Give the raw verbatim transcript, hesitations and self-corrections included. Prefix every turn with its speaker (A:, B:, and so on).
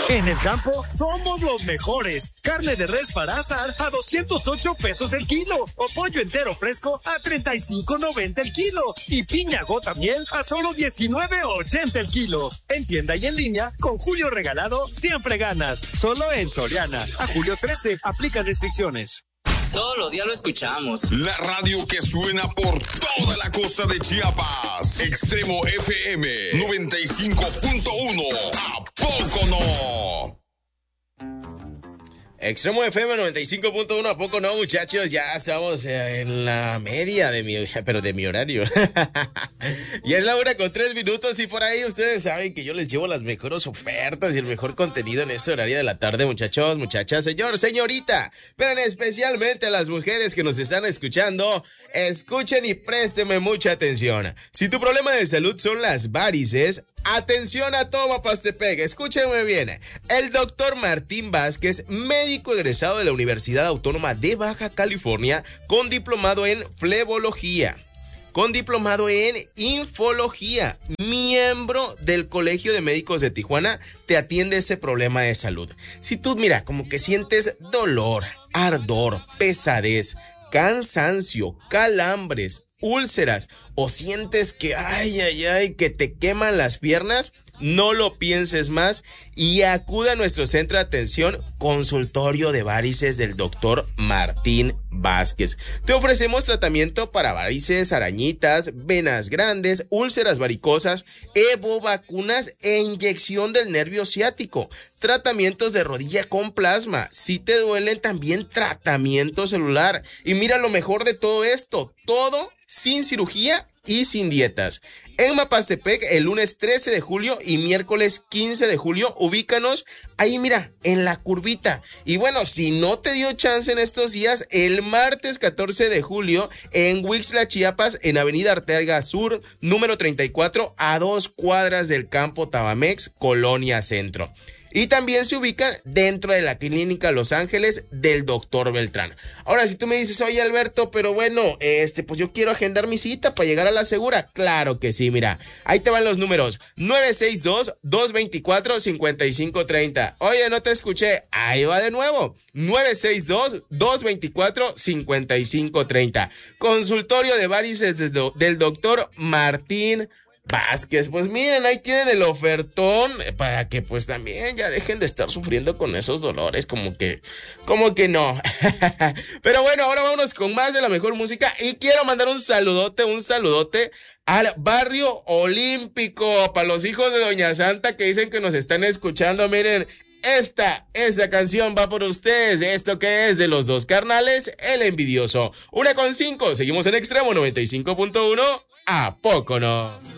A: En el campo somos los mejores. Carne de res para asar a doscientos ocho pesos el kilo. O pollo entero fresco a treinta y cinco noventa el kilo. Y piña gota miel a solo diecinueve ochenta el kilo. En tienda y en línea, con Julio Regalado, siempre ganas. Solo en Soriana. A julio trece, aplica restricciones.
B: Todos los días lo escuchamos.
C: La radio que suena por toda la costa de Chiapas. Extremo F M noventa y cinco punto uno. ¿A poco no?
D: Extremo F M noventa y cinco punto uno, ¿a poco no, muchachos? Ya estamos en la media de mi, pero de mi horario. Y es la una con tres minutos y por ahí ustedes saben que yo les llevo las mejores ofertas y el mejor contenido en este horario de la tarde, muchachos, muchachas, señor, señorita. Pero especialmente a las mujeres que nos están escuchando, escuchen y présteme mucha atención. Si tu problema de salud son las varices, atención a todo Mapastepec, escúchenme bien. El doctor Martín Vázquez, médico egresado de la Universidad Autónoma de Baja California, con diplomado en flebología, con diplomado en infología, miembro del Colegio de Médicos de Tijuana, te atiende este problema de salud. Si tú, mira, como que sientes dolor, ardor, pesadez, cansancio, calambres, úlceras, o sientes que ay, ay, ay, que te queman las piernas, no lo pienses más y acuda a nuestro centro de atención, consultorio de varices del doctor Martín Vázquez. Te ofrecemos tratamiento para varices, arañitas, venas grandes, úlceras varicosas, evo, vacunas e inyección del nervio ciático, tratamientos de rodilla con plasma. Si te duelen, también tratamiento celular. Y mira lo mejor de todo esto, todo sin cirugía y sin dietas. En Mapastepec, el lunes trece de julio y miércoles quince de julio, ubícanos ahí, mira, en la curvita. Y bueno, si no te dio chance en estos días, el martes catorce de julio en Huixla, Chiapas, en Avenida Arteaga Sur, número treinta y cuatro, a dos cuadras del campo Tabamex, Colonia Centro. Y también se ubican dentro de la clínica Los Ángeles del doctor Beltrán. Ahora, si tú me dices, oye Alberto, pero bueno, este, pues yo quiero agendar mi cita para llegar a la segura. Claro que sí, mira, ahí te van los números: nueve seis dos, dos dos cuatro, cinco cinco tres cero. Oye, no te escuché, ahí va de nuevo: nueve seis dos, dos dos cuatro, cinco cinco tres cero. Consultorio de varices del doctor Martín Vázquez. Pues miren, ahí tienen el ofertón para que pues también ya dejen de estar sufriendo con esos dolores, como que, como que no. Pero bueno, ahora vámonos con más de la mejor música y quiero mandar un saludote, un saludote al Barrio Olímpico, para los hijos de Doña Santa que dicen que nos están escuchando. Miren, esta, esta canción va por ustedes. Esto que es de los dos carnales, El Envidioso. Una con cinco, seguimos en Extremo noventa y cinco punto uno. ¿A poco no?